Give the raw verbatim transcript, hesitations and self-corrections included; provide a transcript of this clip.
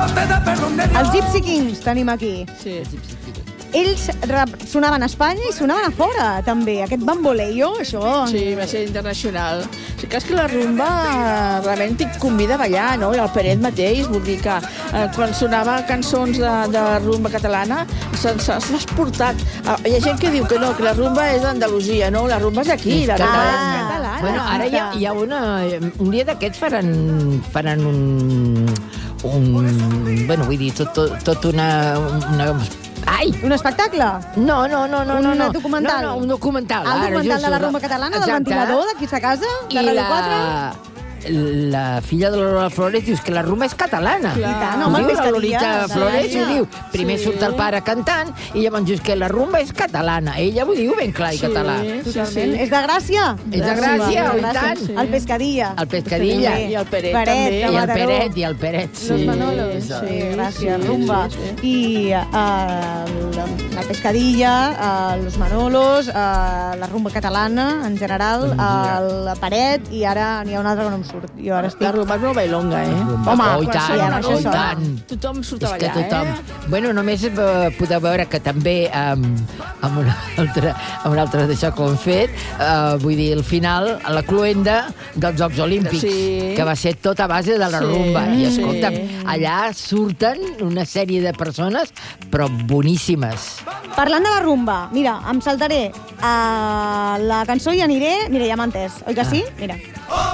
Els Gypsy Kings tenim aquí. Sí, sí, sí. Ells sonaven a Espanya i sonaven a fora, també. Aquest bamboleio, això... Sí, va ser internacional. Sí que és que la rumba realment et convida a ballar, no? I el Peret mateix, vull dir que eh, quan sonava cançons de, de rumba catalana s'has portat. Ah, hi ha gent que diu que no, que la rumba és d'Andalusia, no? La rumba és d'aquí, la rumba Ah, és catalana. Bueno, ara hi ha, hi ha una... Un dia d'aquests faran, faran un... un... Bueno, vull dir, tot, tot, tot una... una Ai! Un espectacle? No, no, no, no. Un no, no. documental? No, no, un documental. El documental just, de la rumba catalana, del ventilador d'aquí a casa, de I Ràdio la... quatre? La filla de Lola Flores dius que la rumba és catalana. Clar. I tant, Ho home, diu la Pescadilla, Lolita sí, Flores, sí. ho diu. Primer Sí. surt el pare cantant i llavors dius que la rumba és catalana. Ella ho diu ben clar i català. Totalment. És de Gràcia? És de Gràcia, Sí, i tant. El Pescadilla. El Pescadilla. També. I el Peret, Peret, també. de I el Mataró. Peret, i el Peret. Sí. Los Manolos, sí, sí, gràcies, sí, rumba. sí, I uh, la Pescadilla, uh, Los Manolos, uh, la rumba catalana, en general, uh, la Paret, i ara n'hi ha una altra que no em surt. Jo ara estic... La rumba és molt bailonga, eh? Home, oh, i quan tant, sona, això oh, i sona. tant. Tothom surt És a que ballar, tothom... eh? Bueno, només eh, podeu veure que també amb, amb una altra, amb una altra d'això que ho hem fet, eh, vull dir, el final, la cluenda dels Jocs Olímpics, Sí. que va ser tot a base de la Sí, rumba. I, sí. escolta'm, allà surten una sèrie de persones, però boníssimes. Parlant de la rumba, mira, em saltaré a la cançó i aniré... Mira, ja m'ha entès, oi que sí? Mira.